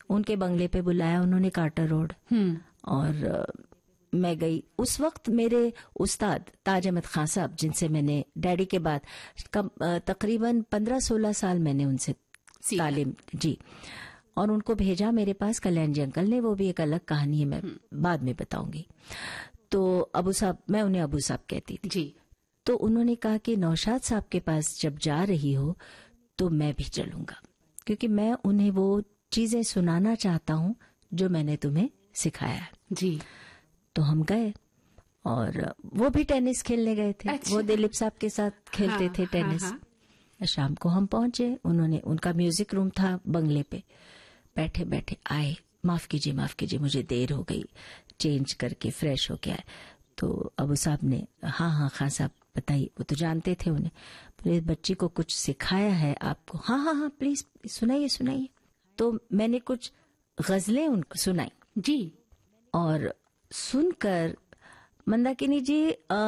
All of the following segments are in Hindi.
उनके बंगले पे बुलाया उन्होंने, कार्टर रोड। और मैं गई। उस वक्त मेरे उस्ताद ताज अहमद खान साहब, जिनसे मैंने डैडी के बाद तकरीबन 15-16 साल मैंने उनसे तालीम जी, और उनको भेजा मेरे पास कल्याण जी अंकल ने। वो भी एक अलग कहानी है, मैं बाद में बताऊंगी। तो अबू साहब, मैं उन्हें अबू साहब कहती थी जी। तो उन्होंने कहा कि नौशाद साहब के पास जब जा रही हो तो मैं भी चलूंगा, क्योंकि मैं उन्हें वो चीजें सुनाना चाहता हूं जो मैंने तुम्हें सिखाया है जी। तो हम गए और वो भी टेनिस खेलने गए थे। अच्छा। वो दिलीप साहब के साथ खेलते थे टेनिस। शाम को हम पहुंचे, उन्होंने, उनका म्यूजिक रूम था बंगले पे। बैठे बैठे आए, माफ कीजिए मुझे देर हो गई, चेंज करके फ्रेश होके आए। तो अबू साहब ने, हाँ खान साहब बताइए। वो तो जानते थे उन्हें। बोले बच्ची को कुछ सिखाया है आपको? हाँ प्लीज सुनाइए। तो मैंने कुछ गजलें उनको सुनाई जी। और सुनकर मंदाकिनी जी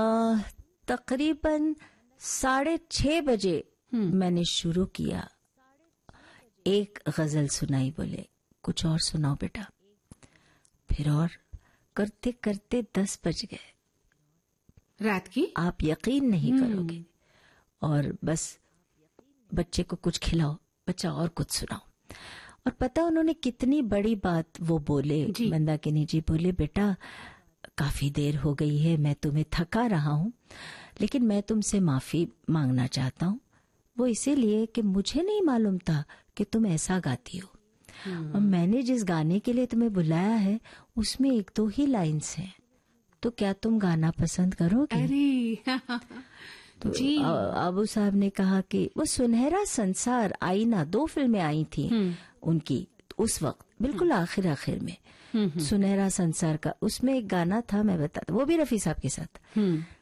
तकरीबन 6:30 बजे मैंने शुरू किया। एक गजल सुनाई, बोले कुछ और सुनाओ बेटा। फिर और करते करते 10 बज गए रात की, आप यकीन नहीं करोगे। और बस बच्चे को कुछ खिलाओ, बच्चा और कुछ सुनाओ। और पता उन्होंने कितनी बड़ी बात वो बोले, मंदाकिनी जी बोले बेटा काफी देर हो गई है, मैं तुम्हें थका रहा हूं, लेकिन मैं तुमसे माफी मांगना चाहता हूं। वो इसीलिए कि मुझे नहीं मालूम था कि तुम ऐसा गाती हो, और मैंने जिस गाने के लिए तुम्हें बुलाया है उसमें 1-2 ही लाइन्स हैं, तो क्या तुम गाना पसंद करोगे? अरे तो अबू साहब ने कहा कि वो सुनहरा संसार, आईना, 2 फिल्में आई थी उनकी उस वक्त, बिल्कुल आखिर में। सुनहरा संसार का उसमें एक गाना था, मैं बताता, वो भी रफी साहब के साथ।